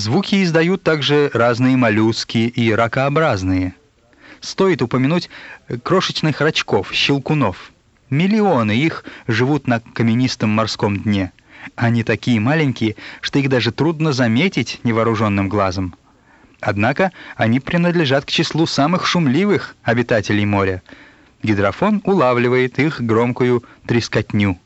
Звуки издают также разные моллюски и ракообразные. Стоит упомянуть крошечных рачков, щелкунов. Миллионы их живут на каменистом морском дне. Они такие маленькие, что их даже трудно заметить невооруженным глазом. Однако они принадлежат к числу самых шумливых обитателей моря. Гидрофон улавливает их громкую трескотню.